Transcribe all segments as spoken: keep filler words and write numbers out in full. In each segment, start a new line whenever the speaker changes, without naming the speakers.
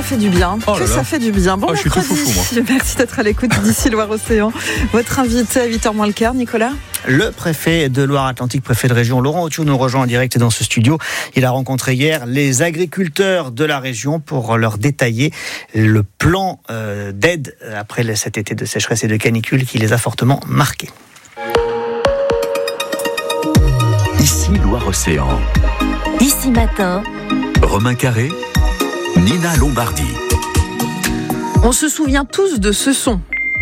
fait du bien.
Oh
que
là là.
ça fait du bien. Bon
oh,
mercredi.
Je suis tout foufou, moi.
Merci d'être à l'écoute d'ici Loire-Océan. Votre invité à huit heures moins le quart, Nicolas.
Le préfet de Loire-Atlantique, préfet de région, Laurent Othiou, nous rejoint en direct dans ce studio. Il a rencontré hier les agriculteurs de la région pour leur détailler le plan euh, d'aide après cet été de sécheresse et de canicule qui les a fortement marqués.
Ici Loire-Océan.
Ici Matin.
Romain Carré, Nina Lombardi.
On se souvient tous de ce son.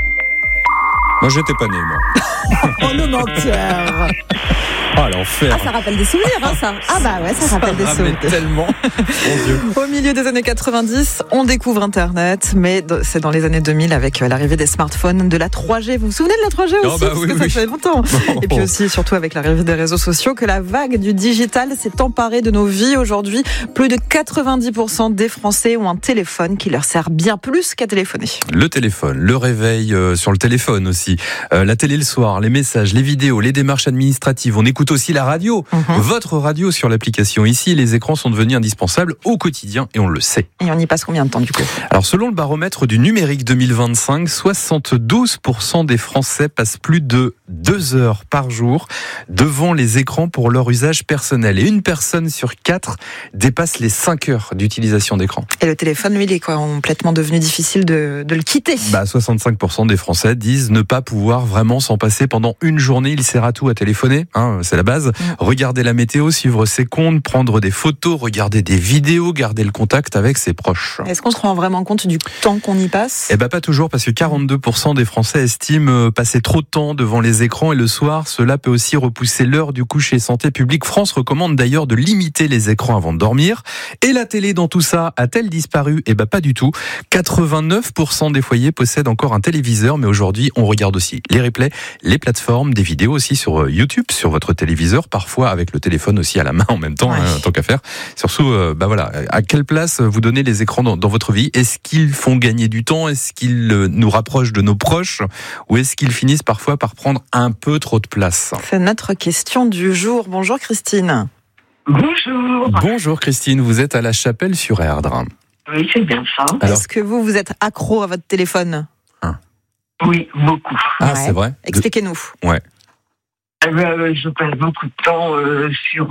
Moi, j'étais pas né, moi.
Oh le menteur.
Ah, l'enfer.
Ah, ça rappelle des souvenirs, hein, ça. Ah bah ouais, ça,
Ça
rappelle des
rappelle
souvenirs.
tellement. Mon Dieu.
Au milieu des années quatre-vingt-dix, on découvre Internet, mais c'est dans les années deux mille avec l'arrivée des smartphones, de la trois G. Vous vous souvenez de la trois G aussi?
Oh bah
Parce
oui,
que ça
oui.
fait longtemps.
Oh.
Et puis aussi, surtout avec l'arrivée des réseaux sociaux, que la vague du digital s'est emparée de nos vies aujourd'hui. Plus de quatre-vingt-dix pour cent des Français ont un téléphone qui leur sert bien plus qu'à téléphoner.
Le téléphone, le réveil euh, sur le téléphone aussi, euh, la télé le soir, les messages, les vidéos, les démarches administratives. On écoute aussi la radio.
Mm-hmm.
Votre radio sur l'application ici, les écrans sont devenus indispensables au quotidien et on le sait.
Et on y passe combien de temps du coup?
Alors selon le baromètre du numérique deux mille vingt-cinq, soixante-douze pour cent des Français passent plus de deux heures par jour devant les écrans pour leur usage personnel. Et une personne sur quatre dépasse les cinq heures d'utilisation d'écran.
Et le téléphone, lui, il est quoi, complètement devenu difficile de, de le quitter.
Bah, soixante-cinq pour cent des Français disent ne pas pouvoir vraiment s'en passer pendant une journée. Il sert à tout, à téléphoner, hein, c'est la base. Mmh. Regarder la météo, suivre ses comptes, prendre des photos, regarder des vidéos, garder le contact avec ses proches.
Est-ce qu'on se rend vraiment compte du temps qu'on y passe?
Eh ben pas toujours, parce que quarante-deux pour cent des Français estiment passer trop de temps devant les écrans et le soir, cela peut aussi repousser l'heure du coucher. Santé publique France recommande d'ailleurs de limiter les écrans avant de dormir. Et la télé dans tout ça a-t-elle disparu? Eh ben pas du tout. quatre-vingt-neuf pour cent des foyers possèdent encore un téléviseur, mais aujourd'hui on regarde aussi les replays, les plateformes, des vidéos aussi sur YouTube, sur votre téléviseur, parfois avec le téléphone aussi à la main en même temps, ouais. hein, tant qu'à faire. Surtout, euh, bah voilà, à quelle place vous donnez les écrans dans, dans votre vie? Est-ce qu'ils font gagner du temps? Est-ce qu'ils euh, nous rapprochent de nos proches? Ou est-ce qu'ils finissent parfois par prendre un peu trop de place?
C'est notre question du jour. Bonjour Christine.
Bonjour.
Bonjour Christine, vous êtes à La Chapelle-sur-Erdre.
Oui, c'est bien ça.
Alors,
est-ce que vous, vous êtes accro à votre téléphone?
hein.
Oui, beaucoup.
Ah,
ouais.
c'est vrai.
Expliquez-nous.
Ouais.
Euh, je passe beaucoup de temps euh, sur